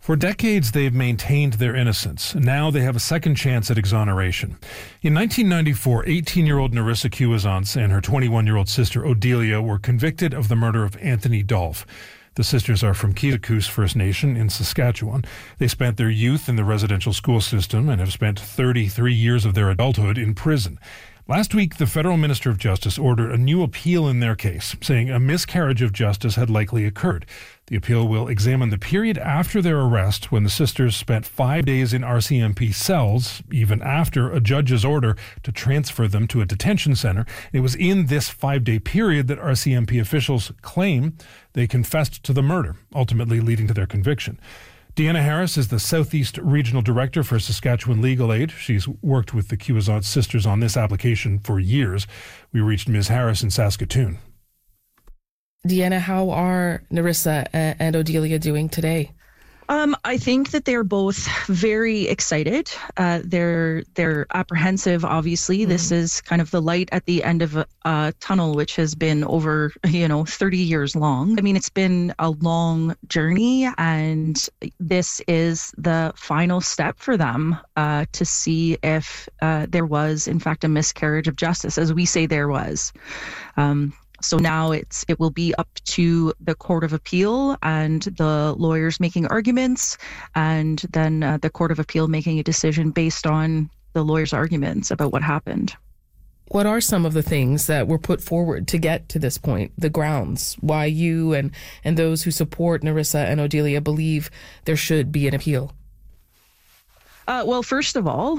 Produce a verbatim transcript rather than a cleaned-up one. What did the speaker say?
For decades, they've maintained their innocence. Now they have a second chance at exoneration. In nineteen ninety-four, eighteen-year-old Nerissa Cuisance and her twenty-one-year-old sister Odelia were convicted of the murder of Anthony Dolph. The sisters are from Kizikous First Nation in Saskatchewan. They spent their youth in the residential school system and have spent thirty-three years of their adulthood in prison. Last week, the federal minister of justice ordered a new appeal in their case, saying a miscarriage of justice had likely occurred. The appeal will examine the period after their arrest, when the sisters spent five days in R C M P cells, even after a judge's order to transfer them to a detention center. It was in this five-day period that R C M P officials claim they confessed to the murder, ultimately leading to their conviction. Deanna Harris is the Southeast Regional Director for Saskatchewan Legal Aid. She's worked with the Cuisance sisters on this application for years. We reached Miz Harris in Saskatoon. Deanna, how are Nerissa and Odelia doing today? Um, I think that they're both very excited. Uh, they're they're apprehensive, obviously. Mm-hmm. This is kind of the light at the end of a, a tunnel, which has been over, you know, thirty years long. I mean, it's been a long journey, and this is the final step for them uh, to see if uh, there was, in fact, a miscarriage of justice, as we say there was. Um, So now it's it will be up to the Court of Appeal and the lawyers making arguments, and then uh, the Court of Appeal making a decision based on the lawyers' arguments about what happened. What are some of the things that were put forward to get to this point, the grounds, why you and, and those who support Nerissa and Odelia believe there should be an appeal? Uh, well, first of all,